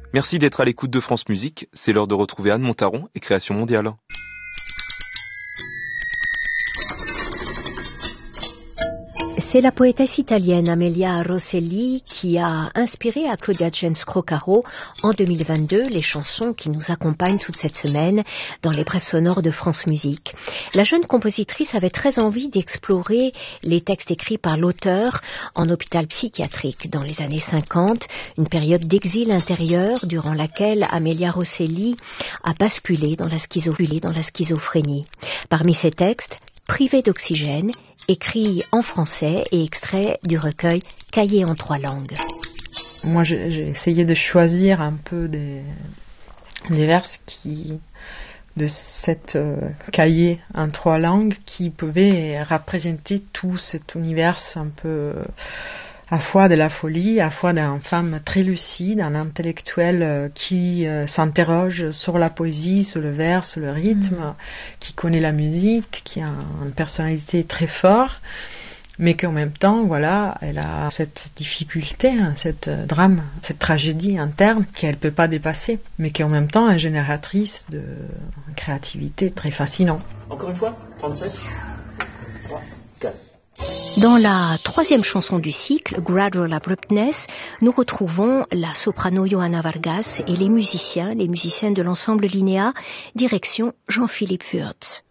Merci d'être à l'écoute de France Musique, c'est l'heure de retrouver Anne Montaron et Création Mondiale. C'est la poétesse italienne Amelia Rosselli qui a inspiré à Claudia Genscro-Caro en 2022 les chansons qui nous accompagnent toute cette semaine dans les brèves sonores de France Musique. La jeune compositrice avait très envie d'explorer les textes écrits par l'auteur en hôpital psychiatrique dans les années 50, une période d'exil intérieur durant laquelle Amelia Rosselli a basculé dans la schizophrénie. Parmi ses textes, Privé d'oxygène, écrit en français et extrait du recueil Cahiers en 3 langues. Moi, j'ai essayé de choisir un peu des vers de cette cahier en 3 langues qui pouvaient représenter tout cet univers un peu à la fois de la folie, à la fois d'une femme très lucide, un intellectuel qui s'interroge sur la poésie, sur le vers, sur le rythme, qui connaît la musique, qui a une personnalité très forte, mais qu'en même temps, voilà, elle a cette difficulté, cette drame, cette tragédie interne qu'elle ne peut pas dépasser, mais qui en même temps est génératrice de créativité très fascinante. Encore une fois, 37, 3, 4. Dans la 3e chanson du cycle, Gradual Abruptness, nous retrouvons la soprano Johanna Vargas et les musiciens de l'ensemble Linéa, direction Jean-Philippe Würz.